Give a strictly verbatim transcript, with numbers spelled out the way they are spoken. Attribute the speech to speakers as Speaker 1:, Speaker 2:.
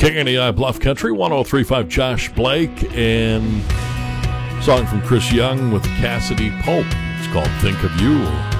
Speaker 1: K N E I Bluff Country, one oh three point five Josh Blake, and song from Chris Young with Cassidy Pope. It's called Think of You.